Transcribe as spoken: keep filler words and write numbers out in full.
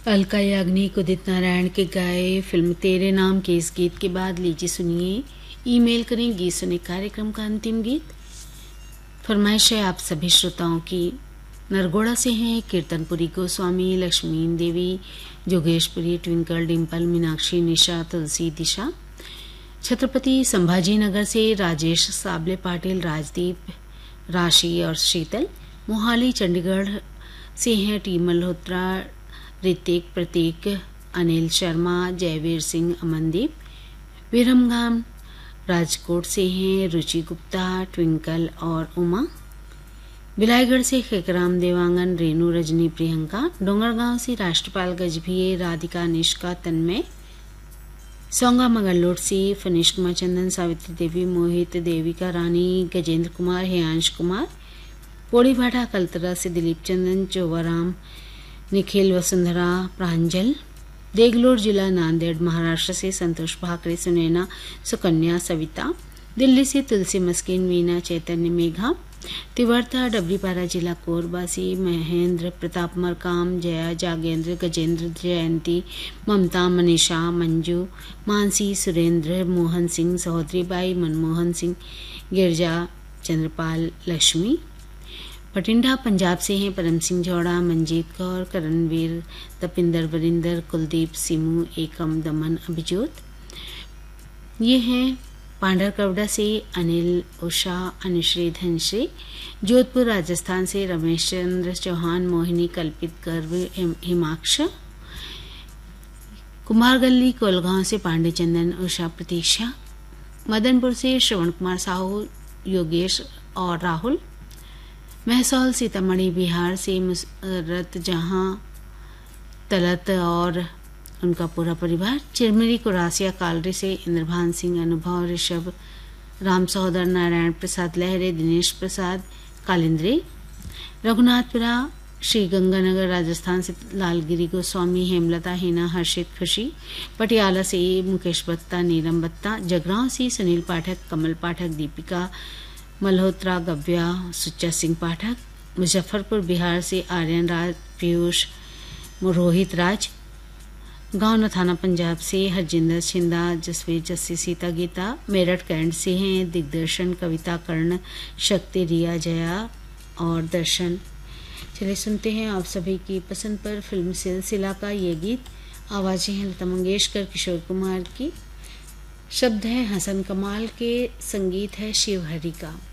अलका याग्निक उदित नारायण के गाए फिल्म तेरे नाम के इस गीत के बाद लीजिए सुनिए ईमेल करें गीत सुने कार्यक्रम का अंतिम गीत। फरमाइश है आप सभी श्रोताओं की। नरगोड़ा से हैं कीर्तनपुरी गोस्वामी, लक्ष्मी देवी, जोगेशपुरी, ट्विंकल, डिम्पल, मीनाक्षी, निशा, तुलसी, दिशा। छत्रपति संभाजी नगर से राजेश साबले पाटिल, राजदीप, राशि और शीतल। मोहाली चंडीगढ़ से हैं टी मल्होत्रा, ऋतिक, प्रतीक, अनिल शर्मा, जयवीर सिंह, अमनदीप। विरमगाम राजकोट से हैं रुचि गुप्ता, ट्विंकल और उमा। बिलाईगढ़ से खेकराम, देवांगन, रेणु, रजनी, प्रियंका। डोंगरगांव से राष्ट्रपाल गजभिये, राधिका, निष्का, तन्मय। सोंगा मंगलोट से फनीश कुमार चंदन, सावित्री देवी, मोहित, देविका रानी, गजेंद्र कुमार, हेयांश कुमार। पोड़ी भाटा कलतरा से दिलीप चंदन, चोवाराम, निखिल, वसुंधरा, प्रांजल। देगलूर जिला नांदेड़ महाराष्ट्र से संतोष भाकरे, सुनैना, सुकन्या, सविता। दिल्ली से तुलसी मस्किन, मीना, चैतन्य, मेघा। तिवर्ता डबरीपारा जिला कोरबा से महेंद्र प्रताप, मरकाम, जया, जागेंद्र, गजेंद्र, जयंती, ममता, मनीषा, मंजू, मानसी, सुरेंद्र, मोहन सिंह, सहोदरी बाई, मनमोहन सिंह, गिरजा, चंद्रपाल, लक्ष्मी। पटिंडा पंजाब से हैं परम सिंह जौड़ा, मंजीत कौर, करणवीर, तपिंदर, वरिंदर, कुलदीप, सिमू, एकम, दमन, अभिजोत। ये हैं पांडर कवड़ा से अनिल, उषा, अनुश्री, धनश्री। जोधपुर राजस्थान से रमेश चंद्र चौहान, मोहिनी, कल्पित, गर्व, हिमाक्ष। कुमारगल्ली कोलगांव से पांडे चंदन, उषा, प्रतीक्षा। मदनपुर से श्रवण कुमार साहू, योगेश और राहुल। महसौल सीतामढ़ी बिहार से मुसरत जहां, तलत और उनका पूरा परिवार। चिरमिरी कुरासिया कालरी से इंद्रभान सिंह, अनुभव, ऋषभ, राम सहोदर, नारायण प्रसाद लहरे, दिनेश प्रसाद, कालिंद्री। रघुनाथपुरा श्री गंगानगर राजस्थान से लालगिरी गोस्वामी, हेमलता, हिना, हर्षित, खुशी। पटियाला से मुकेश बत्ता, नीलम बत्ता। जगरांव से सुनील पाठक, कमल पाठक, दीपिका मल्होत्रा, गव्या, सुच्चा सिंह पाठक। मुजफ्फरपुर बिहार से आर्यन राज, पीयूष, रोहित राज। गांव थाना पंजाब से हरजिंदर छिंदा, जसवीर, जस्सी, सीता, गीता। मेरठ कैंट से हैं दिग्दर्शन, कविता, कर्ण, शक्ति, रिया, जया और दर्शन। चलिए सुनते हैं आप सभी की पसंद पर फिल्म सिलसिला का ये गीत। आवाजें हैं लता मंगेशकर, किशोर कुमार की। शब्द है हसन कमाल के, संगीत है शिव हरि का।